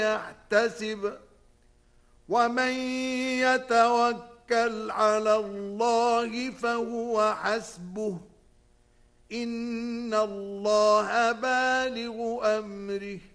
يحتسب ومن يتوكل على الله فهو حسبه إن الله بالغ أمره